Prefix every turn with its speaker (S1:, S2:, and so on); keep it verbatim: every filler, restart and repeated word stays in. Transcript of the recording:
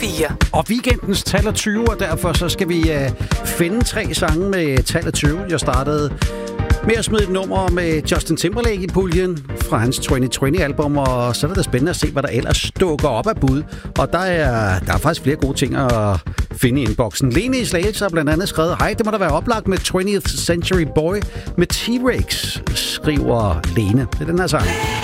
S1: fire.
S2: Og weekendens tallet tyve, og derfor så skal vi uh, finde tre sange med tallet tyve. Jeg startede med at smide et nummer med Justin Timberlake i puljen fra hans tyve tyve-album, og så er det spændende at se, hvad der ellers dukker op af bud. Og der er, der er faktisk flere gode ting at finde i inboxen. Lene i Slagelse har blandt andet skrevet: hej, det må da være oplagt med twentieth Century Boy med T-Rex, skriver Lene. Det er den her sang.